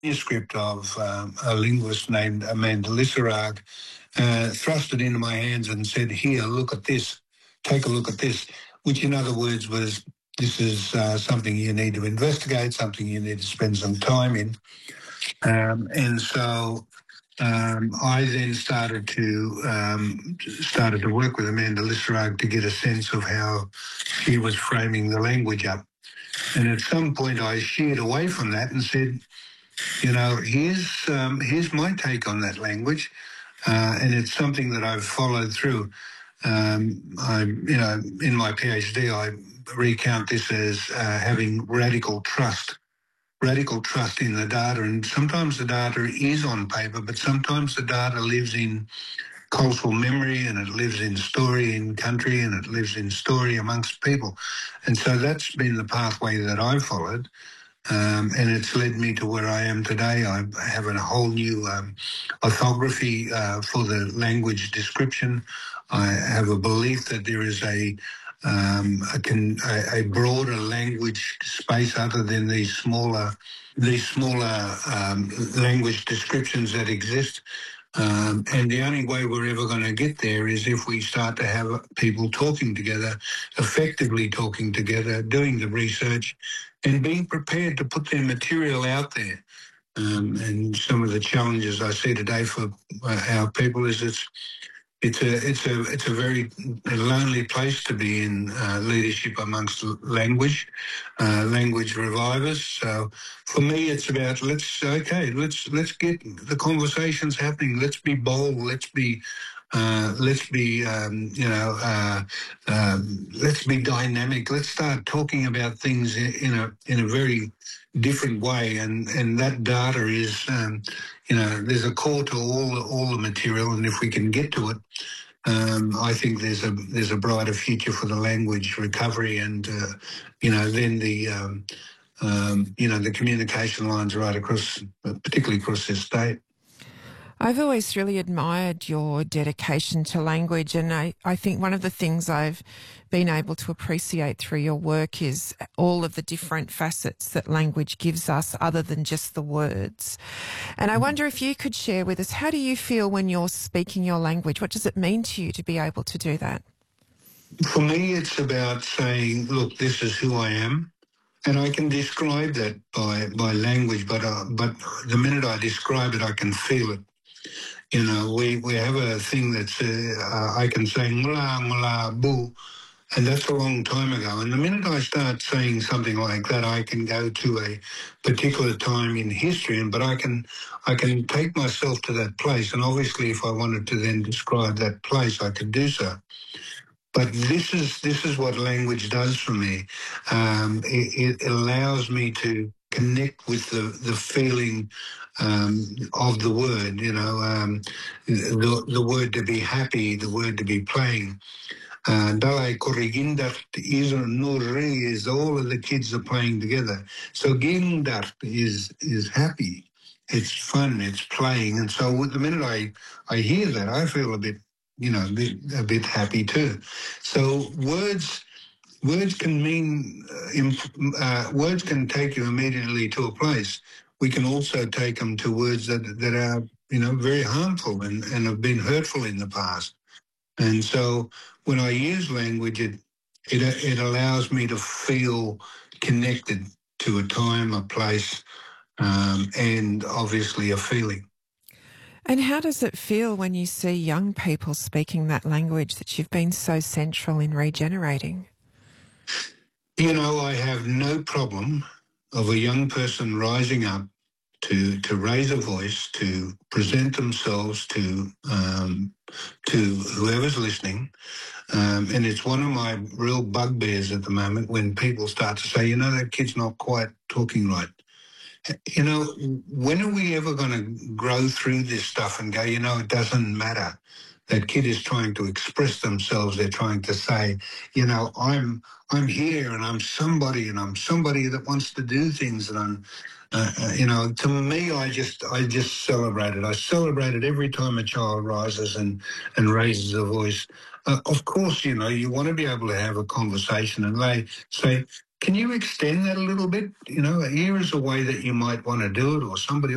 manuscript of a linguist named Amanda Lissarag, thrust it into my hands and said, "Here, look at this. Take a look at this," which in other words was, this is something you need to investigate, something you need to spend some time in. And so I then started to work with Amanda Lissarag to get a sense of how she was framing the language up. And at some point I sheered away from that and said, here's my take on that language, and it's something that I've followed through. In my PhD, I recount this as having radical trust in the data. And sometimes the data is on paper, but sometimes the data lives in cultural memory, and it lives in story in country, and it lives in story amongst people. And so that's been the pathway that I've followed. And it's led me to where I am today. I have a whole new orthography for the language description. I have a belief that there is a broader language space other than these smaller language descriptions that exist. And the only way we're ever going to get there is if we start to have people talking together, effectively talking together, doing the research, and being prepared to put their material out there. And some of the challenges I see today for our people is it's a very lonely place to be in leadership amongst language revivers. So for me, it's about let's get the conversations happening. Let's be bold. Let's be dynamic. Let's start talking about things in a very different way. And that data is, there's a core to all the material. And if we can get to it, I think there's a brighter future for the language recovery, and then the communication lines right across, particularly across this state. I've always really admired your dedication to language, and I think one of the things I've been able to appreciate through your work is all of the different facets that language gives us other than just the words. And I wonder if you could share with us, how do you feel when you're speaking your language? What does it mean to you to be able to do that? For me, it's about saying, look, this is who I am. And I can describe that by language, but the minute I describe it, I can feel it. We have a thing that's I can say mula mula boo, and that's a long time ago. And the minute I start saying something like that, I can go to a particular time in history, but I can take myself to that place. And obviously, if I wanted to then describe that place, I could do so. But this is what language does for me. It allows me to connect with the feeling of the word, the word to be happy, the word to be playing. Dalai Korigindart is Nurri is all of the kids are playing together. So Gindart is happy. It's fun, it's playing. And so the minute I hear that, I feel a bit happy too. So words can mean, words can take you immediately to a place. We can also take them to words that are, very harmful and have been hurtful in the past. And so when I use language, it allows me to feel connected to a time, a place, and obviously a feeling. And how does it feel when you see young people speaking that language that you've been so central in regenerating? I have no problem of a young person rising up to raise a voice, to present themselves to whoever's listening. And it's one of my real bugbears at the moment when people start to say, that kid's not quite talking right. When are we ever going to grow through this stuff and go, it doesn't matter. That kid is trying to express themselves. They're trying to say, I'm here and I'm somebody that wants to do things. And to me, I just celebrate it. I celebrate it every time a child rises and raises a voice. Of course, you want to be able to have a conversation and they say, can you extend that a little bit? Here is a way that you might want to do it, or somebody